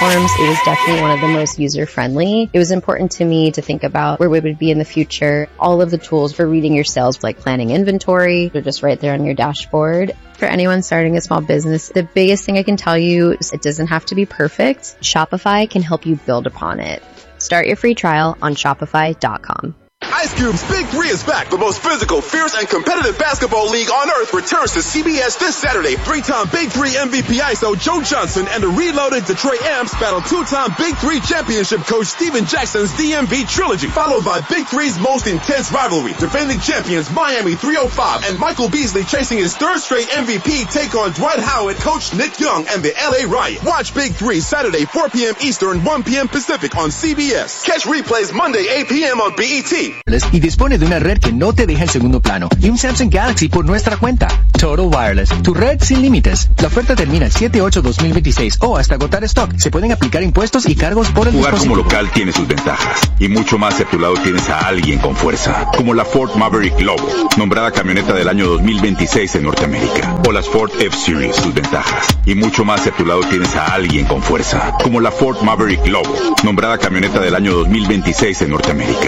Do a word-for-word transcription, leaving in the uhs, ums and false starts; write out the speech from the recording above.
platforms, it was definitely one of the most user-friendly. It was important to me to think about where we would be in the future. All of the tools for reading your sales, like planning inventory, they're just right there on your dashboard. For anyone starting a small business, the biggest thing I can tell you is it doesn't have to be perfect. Shopify can help you build upon it. Start your free trial on shopify dot com. Ice Cube's Big Three is back. The most physical, fierce, and competitive basketball league on earth returns to C B S this Saturday. Three-time Big Three M V P I S O Joe Johnson and the reloaded Detroit Amps battle two-time Big Three championship coach Steven Jackson's D M V trilogy, followed by Big Three's most intense rivalry. Defending champions Miami three oh five and Michael Beasley chasing his third straight M V P take on Dwight Howard, Coach Nick Young, and the L A Riot. Watch Big Three Saturday four p.m. Eastern, one p.m. Pacific on C B S. Catch replays Monday eight p.m. on B E T. Y dispone de una red que no te deja en segundo plano y un Samsung Galaxy por nuestra cuenta. Total Wireless, tu red sin límites. La oferta termina el siete ocho dos mil veintiséis o hasta agotar stock. Se pueden aplicar impuestos y cargos por el Jugar dispositivo. como local tiene sus ventajas y mucho más si a tu lado tienes a alguien con fuerza, como la Ford Maverick Lobo, nombrada camioneta del año dos mil veintiséis en Norteamérica, o las Ford F-Series, sus ventajas y mucho más si a tu lado tienes a alguien con fuerza, como la Ford Maverick Lobo, nombrada camioneta del año dos mil veintiséis en Norteamérica.